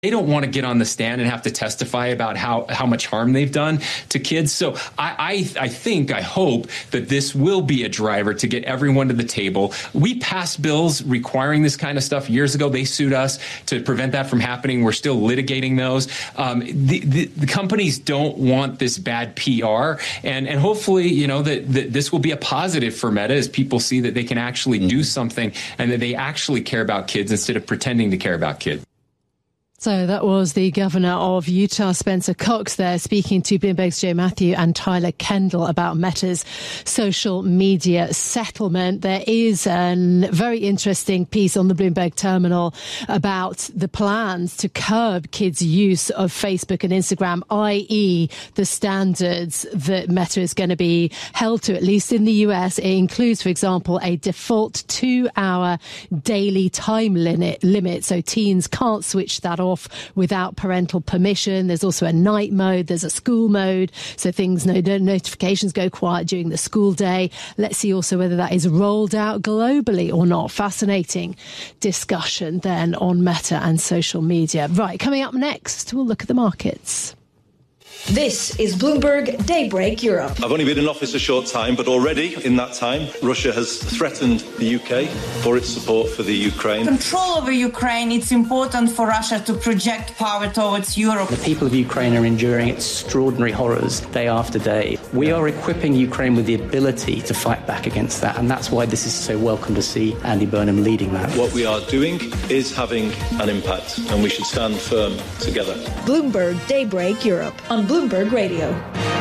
They don't want to get on the stand and have to testify about how much harm they've done to kids. So I hope that this will be a driver to get everyone to the table. We passed bills requiring this kind of stuff years ago. They sued us to prevent that from happening. We're still litigating those. The companies don't want this bad PR. And hopefully, that this will be a positive for Meta as people see that they can actually do something and that they actually care about kids instead of pretending to care about kids. So that was the governor of Utah, Spencer Cox, there speaking to Bloomberg's Joe Matthew and Tyler Kendall about Meta's social media settlement. There is a very interesting piece on the Bloomberg terminal about the plans to curb kids' use of Facebook and Instagram, i.e. the standards that Meta is going to be held to, at least in the US. It includes, for example, a default 2-hour daily time limit, so teens can't switch that off without parental permission. There's also a night mode. There's a school mode. So notifications go quiet during the school day. Let's see also whether that is rolled out globally or not. Fascinating discussion then on Meta and social media. Right, coming up next, we'll look at the markets. This is Bloomberg Daybreak Europe. I've only been in office a short time, but already in that time, Russia has threatened the UK for its support for the Ukraine. Control over Ukraine, it's important for Russia to project power towards Europe. The people of Ukraine are enduring extraordinary horrors day after day. We are equipping Ukraine with the ability to fight back against that, and that's why this is so welcome to see Andy Burnham leading that. What we are doing is having an impact, and we should stand firm together. Bloomberg Daybreak Europe on Bloomberg Radio.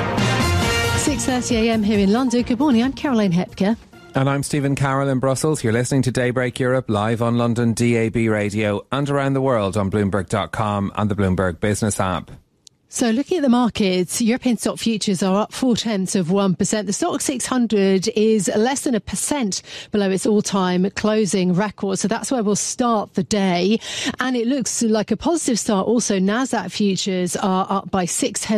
6:30 a.m. here in London. Good morning, I'm Caroline Hepker. And I'm Stephen Carroll in Brussels. You're listening to Daybreak Europe live on London DAB radio and around the world on Bloomberg.com and the Bloomberg Business app. So looking at the markets, European stock futures are up 0.4%. The Stoxx 600 is less than 1% below its all-time closing record. So that's where we'll start the day. And it looks like a positive start. Also, Nasdaq futures are up by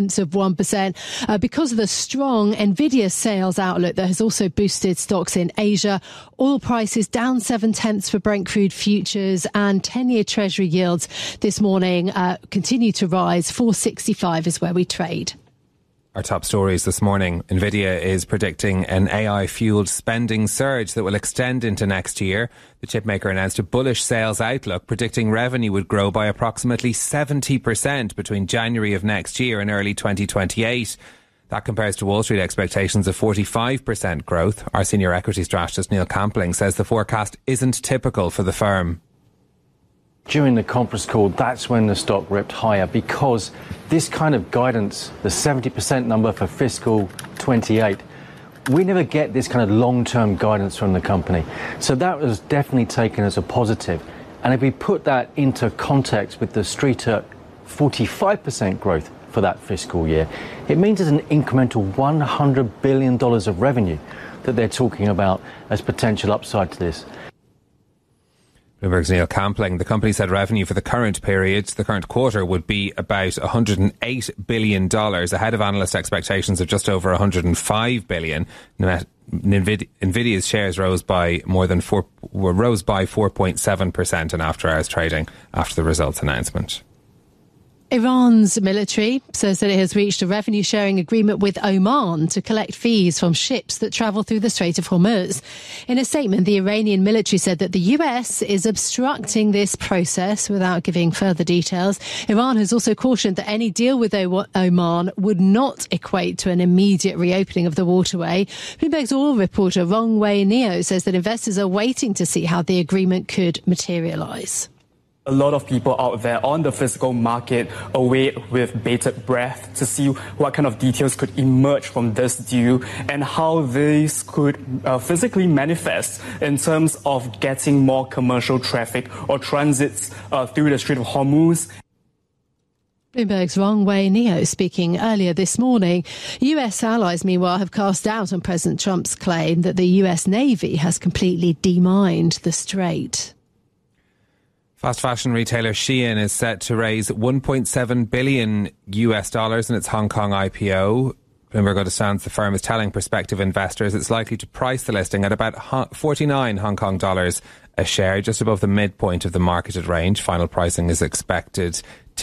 0.6% because of the strong Nvidia sales outlook that has also boosted stocks in Asia. Oil prices down 0.7 for Brent crude futures, and 10-year Treasury yields this morning continue to rise. 4.65 is where we trade. Our top stories this morning. Nvidia is predicting an AI-fueled spending surge that will extend into next year. The chipmaker announced a bullish sales outlook, predicting revenue would grow by approximately 70% between January of next year and early 2028. That compares to Wall Street expectations of 45% growth. Our senior equity strategist Neil Campling says the forecast isn't typical for the firm. During the conference call, that's when the stock ripped higher, because this kind of guidance, the 70% number for fiscal 28, we never get this kind of long-term guidance from the company. So that was definitely taken as a positive. And if we put that into context with the street at 45% growth for that fiscal year, it means there's an incremental $100 billion of revenue that they're talking about as potential upside to this. Bloomberg's Neil Campling. The company said revenue for the current quarter, would be about $108 billion, ahead of analyst expectations of just over $105 billion. Nvidia's shares rose by 4.7% in after-hours trading after the results announcement. Iran's military says that it has reached a revenue-sharing agreement with Oman to collect fees from ships that travel through the Strait of Hormuz. In a statement, the Iranian military said that the US is obstructing this process without giving further details. Iran has also cautioned that any deal with Oman would not equate to an immediate reopening of the waterway. Bloomberg's oil reporter Rong Wei Neo says that investors are waiting to see how the agreement could materialise. A lot of people out there on the physical market await with bated breath to see what kind of details could emerge from this deal and how this could physically manifest in terms of getting more commercial traffic or transits through the Strait of Hormuz. Bloomberg's Rong Wei Neo speaking earlier this morning. US allies, meanwhile, have cast doubt on President Trump's claim that the US Navy has completely demined the strait. Fast fashion retailer Shein is set to raise $1.7 billion in its Hong Kong IPO. Bloomberg understands the firm is telling prospective investors it's likely to price the listing at about 49 Hong Kong dollars a share, just above the midpoint of the marketed range. Final pricing is expected